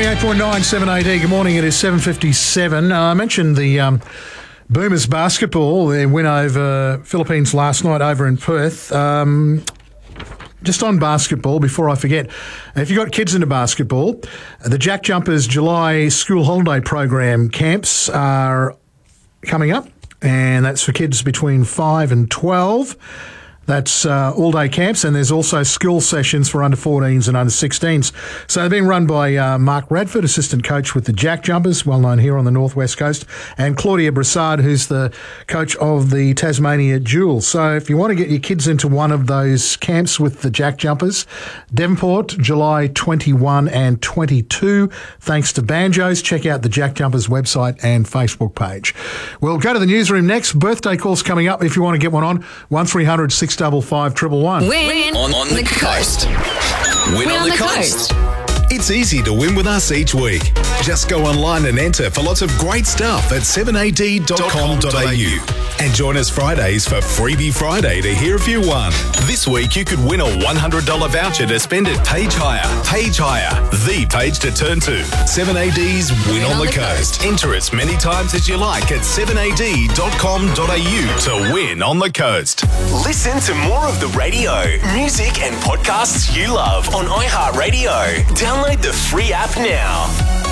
98.9 7AD. Good morning. It is 7:57. I mentioned the Boomers basketball, their win over Philippines last night over in Perth. Just on basketball, before I forget, if you've got kids into basketball, the Jack Jumpers July school holiday program camps are coming up, and that's for kids between 5 and 12. That's all-day camps, and there's also school sessions for under 14s and under 16s. So they're being run by Mark Radford, assistant coach with the Jack Jumpers, well known here on the Northwest Coast, and Claudia Brassard, who's the coach of the Tasmania Jewels. So if you want to get your kids into one of those camps with the Jack Jumpers, Devonport, July 21 and 22, thanks to Banjos. Check out the Jack Jumpers website and Facebook page. We'll go to the newsroom next. Birthday calls coming up if you want to get one on 1300 655 111. Win on the coast. Win on the coast. It's easy to win with us each week. Just go online and enter for lots of great stuff at 7ad.com.au. And join us Fridays for Freebie Friday to hear if you won. This week you could win a $100 voucher to spend at Page Hire. Page Hire, the page to turn to. 7AD's Win on the Coast. Enter as many times as you like at 7ad.com.au to win on the coast. Listen to more of the radio, music and podcasts you love on iHeartRadio. Download the free app now.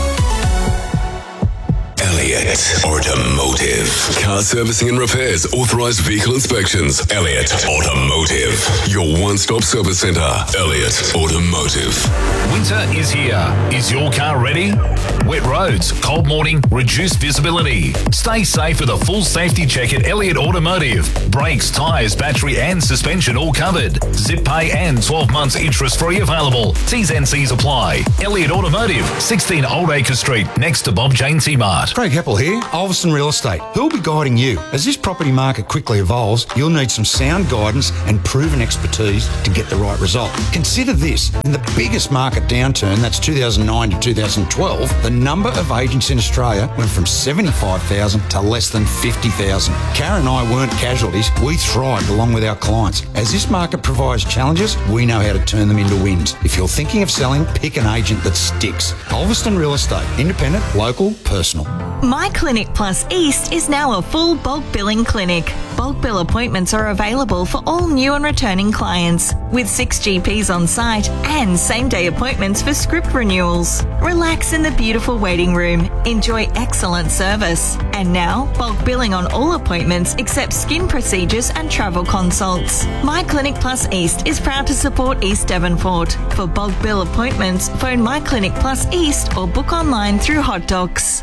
Elliott Automotive. Car servicing and repairs, authorised vehicle inspections. Elliott Automotive. Your one-stop service centre. Elliott Automotive. Winter is here. Is your car ready? Wet roads, cold morning, reduced visibility. Stay safe with a full safety check at Elliott Automotive. Brakes, tyres, battery and suspension all covered. Zip pay and 12 months interest-free available. T's and C's apply. Elliott Automotive, 16 Old Acre Street, next to Bob Jane T-Mart. Craig Heppel here, Ulverston Real Estate. Who'll be guiding you? As this property market quickly evolves, you'll need some sound guidance and proven expertise to get the right result. Consider this. In the biggest market downturn, that's 2009 to 2012, the number of agents in Australia went from 75,000 to less than 50,000. Karen and I weren't casualties. We thrived along with our clients. As this market provides challenges, we know how to turn them into wins. If you're thinking of selling, pick an agent that sticks. Ulverston Real Estate. Independent, local, personal. My Clinic Plus East is now a full bulk billing clinic. Bulk bill appointments are available for all new and returning clients, with 6 GPs on site and same-day appointments for script renewals. Relax in the beautiful waiting room. Enjoy excellent service. And now, bulk billing on all appointments except skin procedures and travel consults. My Clinic Plus East is proud to support East Devonport. For bulk bill appointments, phone My Clinic Plus East or book online through Hot Docs.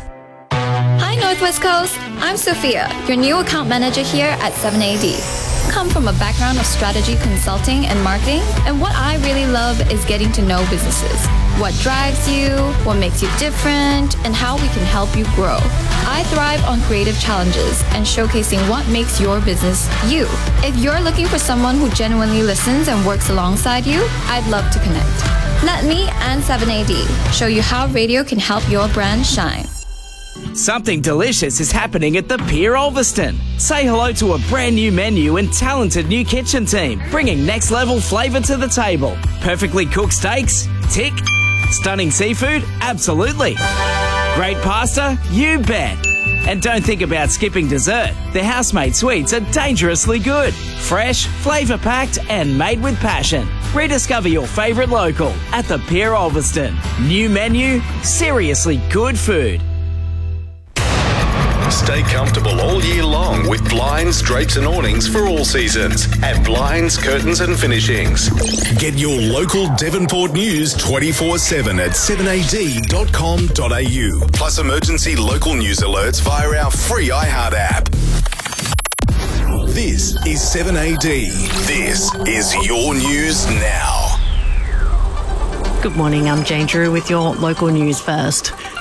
Hi Northwest Coast, I'm Sophia, your new account manager here at 7AD. Come from a background of strategy consulting and marketing, and what I really love is getting to know businesses. What drives you, what makes you different, and how we can help you grow. I thrive on creative challenges and showcasing what makes your business you. If you're looking for someone who genuinely listens and works alongside you, I'd love to connect. Let me and 7AD show you how radio can help your brand shine. Something delicious is happening at the Pier Ulverston. Say hello to a brand new menu and talented new kitchen team, bringing next level flavour to the table. Perfectly cooked steaks? Tick. Stunning seafood? Absolutely. Great pasta? You bet. And don't think about skipping dessert. The housemade sweets are dangerously good. Fresh, flavour-packed and made with passion. Rediscover your favourite local at the Pier Ulverston. New menu, seriously good food. Stay comfortable all year long with blinds, drapes and awnings for all seasons at Blinds, Curtains and Finishings. Get your local Devonport news 24/7 at 7ad.com.au. Plus emergency local news alerts via our free iHeart app. This is 7AD. This is your news now. Good morning, I'm Jane Drew with your local news first.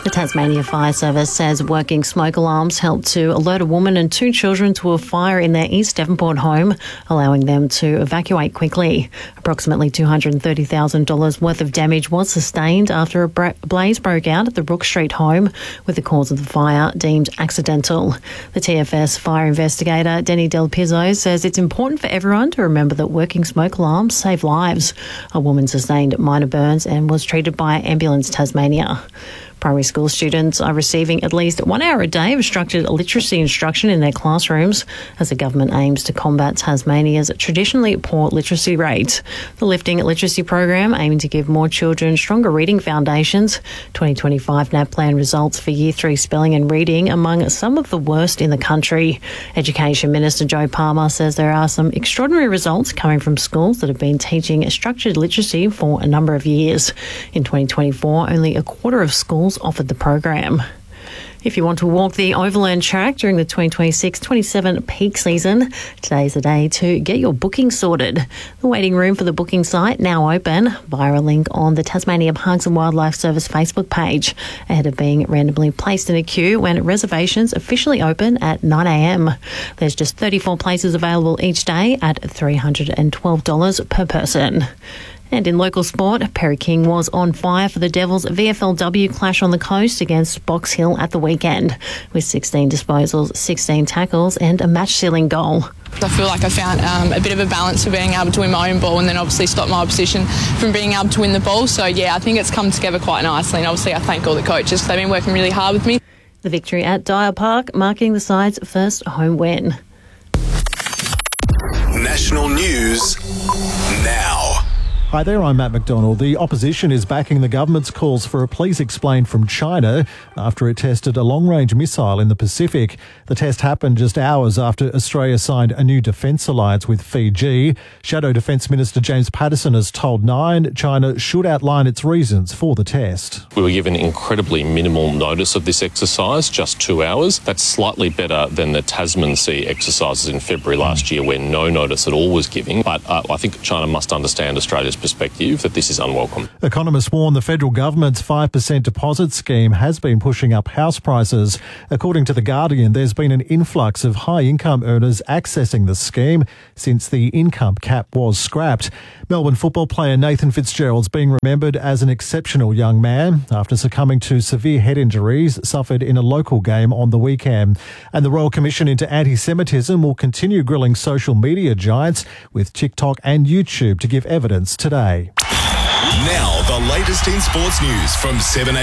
The Tasmania Fire Service says working smoke alarms helped to alert a woman and 2 children to a fire in their East Devonport home, allowing them to evacuate quickly. Approximately $230,000 worth of damage was sustained after a blaze broke out at the Brook Street home, with the cause of the fire deemed accidental. The TFS fire investigator, Denny Del Pizzo, says it's important for everyone to remember that working smoke alarms save lives. A woman sustained minor burns and was treated by Ambulance Tasmania. Primary school students are receiving at least 1 hour a day of structured literacy instruction in their classrooms as the government aims to combat Tasmania's traditionally poor literacy rate. The Lifting Literacy program aiming to give more children stronger reading foundations. 2025 NAPLAN results for Year 3 spelling and reading among some of the worst in the country. Education Minister Joe Palmer says there are some extraordinary results coming from schools that have been teaching structured literacy for a number of years. In 2024, only a quarter of schools offered the program. If you want to walk the Overland Track during the 2026-27 peak season, today's the day to get your booking sorted. The waiting room for the booking site now open via a link on the Tasmania Parks and Wildlife Service Facebook page, ahead of being randomly placed in a queue when reservations officially open at 9 a.m. There's just 34 places available each day at $312 per person. And in local sport, Perry King was on fire for the Devils' VFLW clash on the coast against Box Hill at the weekend, with 16 disposals, 16 tackles and a match-sealing goal. I feel like I found a bit of a balance of being able to win my own ball and then obviously stop my opposition from being able to win the ball. So, yeah, I think it's come together quite nicely, and obviously I thank all the coaches because they've been working really hard with me. The victory at Dyer Park marking the side's first home win. National news now. Hi there, I'm Matt McDonald. The opposition is backing the government's calls for a please explain from China after it tested a long-range missile in the Pacific. The test happened just hours after Australia signed a new defence alliance with Fiji. Shadow Defence Minister James Patterson has told Nine China should outline its reasons for the test. We were given incredibly minimal notice of this exercise, just 2 hours. That's slightly better than the Tasman Sea exercises in February last year where no notice at all was given. But I think China must understand Australia's perspective that this is unwelcome. Economists warn the federal government's 5% deposit scheme has been pushing up house prices. According to The Guardian, there's been an influx of high-income earners accessing the scheme since the income cap was scrapped. Melbourne football player Nathan Fitzgerald's being remembered as an exceptional young man after succumbing to severe head injuries suffered in a local game on the weekend. And the Royal Commission into Anti-Semitism will continue grilling social media giants with TikTok and YouTube to give evidence today. Now, the latest in sports news from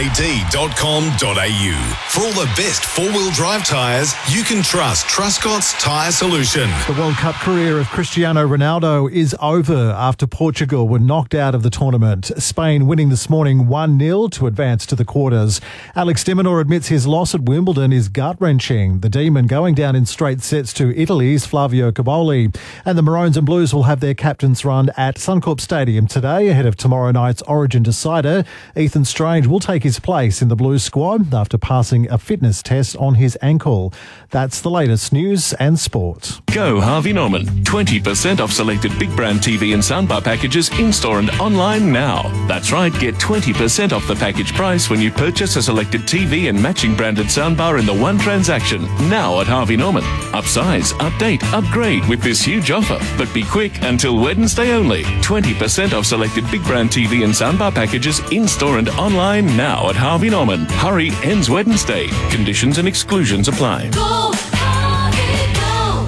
7ad.com.au. For all the best four-wheel drive tyres, you can trust Truscott's Tyre Solution. The World Cup career of Cristiano Ronaldo is over after Portugal were knocked out of the tournament. Spain winning this morning 1-0 to advance to the quarters. Alex de Minaur admits his loss at Wimbledon is gut-wrenching. The Demon going down in straight sets to Italy's Flavio Cobolli. And the Maroons and Blues will have their captain's run at Suncorp Stadium today ahead of tomorrow night's Origin decider. Ethan Strange will take his place in the Blues squad after passing a fitness test on his ankle. That's the latest news and sport. Go Harvey Norman. 20% off selected big brand TV and soundbar packages in-store and online now. That's right, get 20% off the package price when you purchase a selected TV and matching branded soundbar in the one transaction. Now at Harvey Norman. Upsize, update, upgrade with this huge offer. But be quick until Wednesday only. 20% off selected big brand TV and soundbar packages in-store and online now at Harvey Norman. Hurry, ends Wednesday. Conditions and exclusions apply. Go, Harvey, go.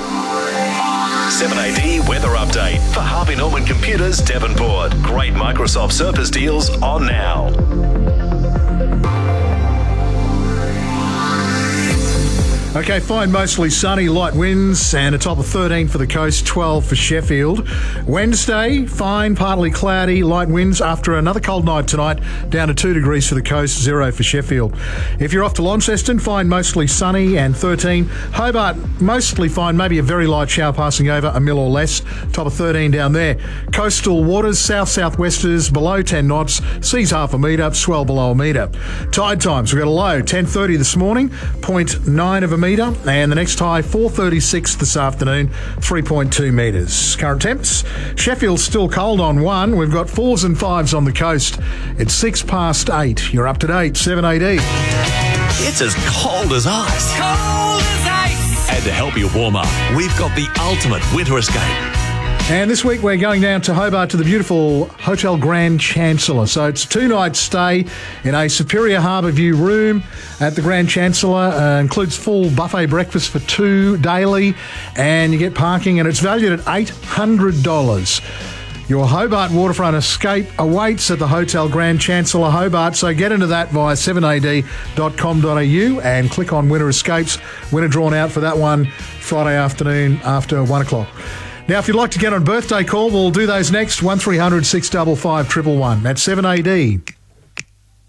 7AD weather update for Harvey Norman Computers Devonport. Great Microsoft Surface deals on now. Okay, fine, mostly sunny, light winds, and a top of 13 for the coast, 12 for Sheffield. Wednesday, fine, partly cloudy, light winds after another cold night tonight, down to 2 degrees for the coast, 0 for Sheffield. If you're off to Launceston, fine, mostly sunny, and 13. Hobart, mostly fine, maybe a very light shower passing over, a mil or less, top of 13 down there. Coastal waters, south-southwesters, below 10 knots, seas half a metre, swell below a metre. Tide times, we've got a low, 10:30 this morning, 0.9 of a metre. metre, and the next high 4:36 this afternoon, 3.2 metres. Current temps, Sheffield's still cold on 1. We've got 4s and 5s on the coast. It's 6 past 8. You're up to date, 7AD. It's as cold as ice. Cold as ice. And to help you warm up, we've got the ultimate winter escape. And this week we're going down to Hobart to the beautiful Hotel Grand Chancellor. So it's a 2-night stay in a Superior Harbour View room at the Grand Chancellor. Includes full buffet breakfast for 2 daily, and you get parking, and it's valued at $800. Your Hobart waterfront escape awaits at the Hotel Grand Chancellor Hobart, so get into that via 7ad.com.au and click on Winter Escapes. Winner drawn out for that one Friday afternoon after 1 o'clock. Now, if you'd like to get on birthday call, we'll do those next. 1300 655 111. That's 7AD.